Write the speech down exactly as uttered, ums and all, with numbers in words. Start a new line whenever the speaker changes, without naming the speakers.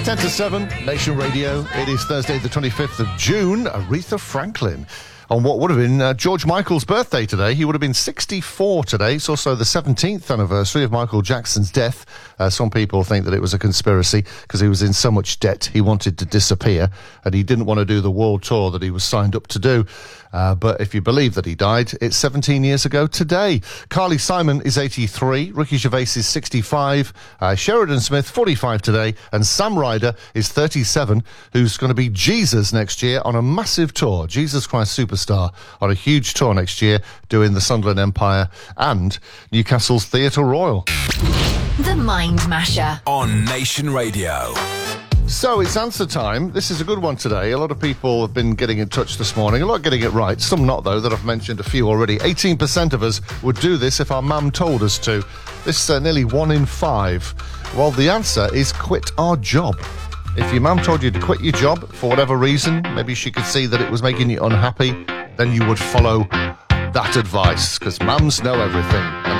ten to seven, Nation Radio. It is Thursday, the twenty-fifth of June. Aretha Franklin. On what would have been uh, George Michael's birthday today. He would have been sixty-four today. It's also the seventeenth anniversary of Michael Jackson's death. Uh, some people think that it was a conspiracy because he was in so much debt he wanted to disappear and he didn't want to do the world tour that he was signed up to do. Uh, but if you believe that he died, it's seventeen years ago today. Carly Simon is eighty-three, Ricky Gervais is sixty-five, uh, Sheridan Smith forty-five today, and Sam Ryder is thirty-seven, who's going to be Jesus next year on a massive tour. Jesus Christ Superstar on a huge tour next year, doing the Sunderland Empire and Newcastle's Theatre Royal.
The Mind Masher
on Nation Radio.
So it's answer time. This is a good one today. A lot of people have been getting in touch this morning. A lot getting it right. Some not, though, that I've mentioned a few already. eighteen percent of us would do this if our mum told us to. This is uh, nearly one in five. Well, the answer is quit our job. If your mum told you to quit your job for whatever reason, maybe she could see that it was making you unhappy, then you would follow that advice, because mums know everything.